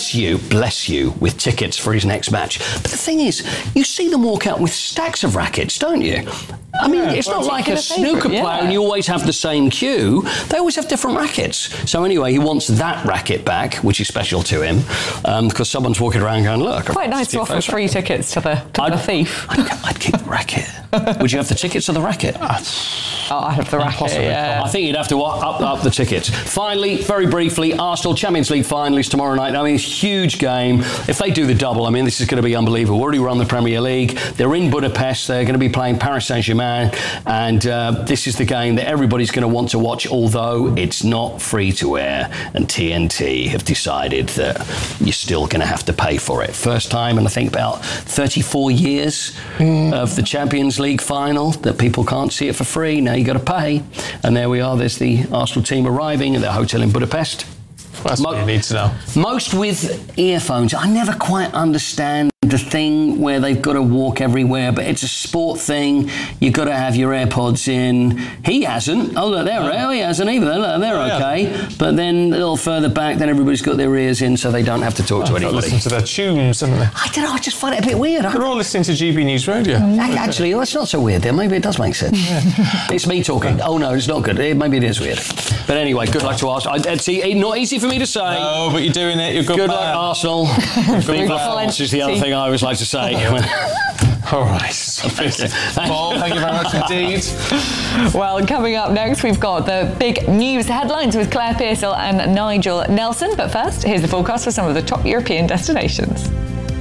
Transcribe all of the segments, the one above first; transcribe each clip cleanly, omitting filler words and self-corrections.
bless you, with tickets for his next match. But the thing is, you see them walk out with stacks of rackets, don't you? I mean, it's not like a snooker player and you always have the same cue. They always have different rackets. So anyway, he wants that racket back, which is special to him, because someone's walking around going, look. Quite nice to offer free tickets to the thief. I'd keep the racket. Would you have the tickets or the racket? I'd have the racket, yeah. I think you'd have to up the tickets. Finally, very briefly, Arsenal Champions League finalists tomorrow night. I mean, it's a huge game. If they do the double, I mean, this is going to be unbelievable. We already run the Premier League. They're in Budapest. They're going to be playing Paris Saint-Germain. And this is the game that everybody's going to want to watch, although it's not free to air. And TNT have decided that you're still going to have to pay for it. First time in, I think, about 34 years of the Champions League final that people can't see it for free. Now you got to pay. And there we are. There's the Arsenal team arriving at their hotel in Budapest. That's what you need to know. Most with earphones. I never quite understand the thing where they've got to walk everywhere, but it's a sport thing. You've got to have your AirPods in. He hasn't. Oh, look, he hasn't either. Look, they're okay. But then a little further back, then everybody's got their ears in, so they don't have to talk to anybody. Listen to their tunes, haven't they? I don't know. I just find it a bit weird. They're all listening to GB News Radio. Actually, that's not so weird. Then maybe it does make sense. It's me talking. Oh no, it's not good. Maybe it is weird. But anyway, good luck to Arsenal. It's not easy for me to say. No, but you're doing it. You're good. Good luck, Arsenal. This is the other thing I always like to say. All right. Paul, thank you very much indeed. Well, coming up next, we've got the big news headlines with Claire Pearsall and Nigel Nelson. But first, here's the forecast for some of the top European destinations.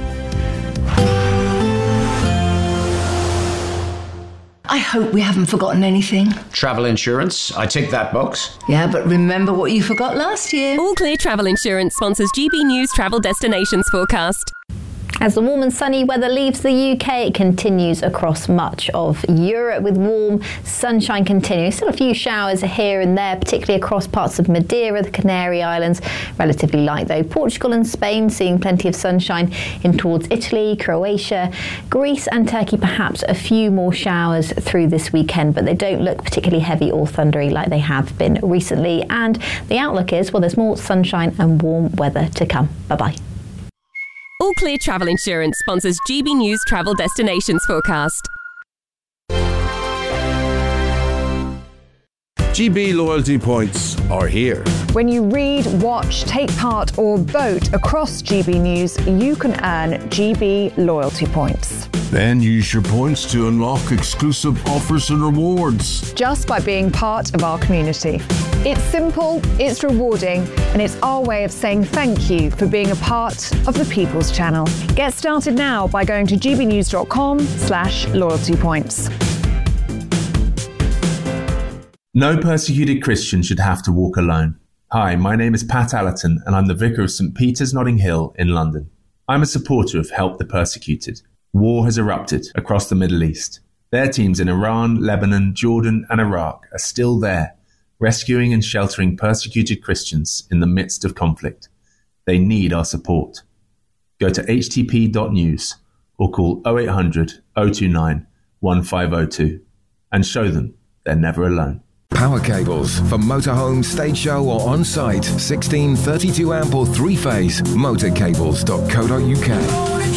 I hope we haven't forgotten anything. Travel insurance, I tick that box. Yeah, but remember what you forgot last year. All Clear Travel Insurance sponsors GB News Travel Destinations Forecast. As the warm and sunny weather leaves the UK, it continues across much of Europe with warm sunshine continuing. Still a few showers here and there, particularly across parts of Madeira, the Canary Islands. Relatively light though. Portugal and Spain seeing plenty of sunshine in towards Italy, Croatia, Greece and Turkey. Perhaps a few more showers through this weekend, but they don't look particularly heavy or thundery like they have been recently. And the outlook is, well, there's more sunshine and warm weather to come. Bye-bye. All Clear Travel Insurance sponsors GB News Travel Destinations Forecast. GB loyalty points are here. When you read, watch, take part or vote across GB News, you can earn GB loyalty points. Then use your points to unlock exclusive offers and rewards. Just by being part of our community. It's simple, it's rewarding, and it's our way of saying thank you for being a part of the People's Channel. Get started now by going to gbnews.com/loyalty points. No persecuted Christian should have to walk alone. Hi, my name is Pat Allerton and I'm the Vicar of St Peter's Notting Hill in London. I'm a supporter of Help the Persecuted. War has erupted across the Middle East. Their teams in Iran, Lebanon, Jordan and Iraq are still there, rescuing and sheltering persecuted Christians in the midst of conflict. They need our support. Go to htp.news or call 0800 029 1502 and show them they're never alone. Power cables for motorhome, stage show or on-site. 16, 32 amp or 3-phase. Motorcables.co.uk.